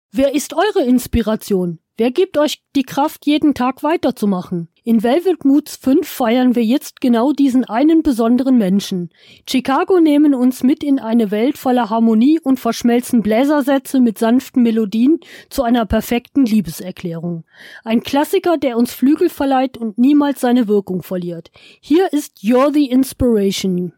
Wer ist eure Inspiration? Wer gibt euch die Kraft, jeden Tag weiterzumachen? In Velvet Moods 5 feiern wir jetzt genau diesen einen besonderen Menschen. Chicago nehmen uns mit in eine Welt voller Harmonie und verschmelzen Bläsersätze mit sanften Melodien zu einer perfekten Liebeserklärung. Ein Klassiker, der uns Flügel verleiht und niemals seine Wirkung verliert. Hier ist You're the Inspiration.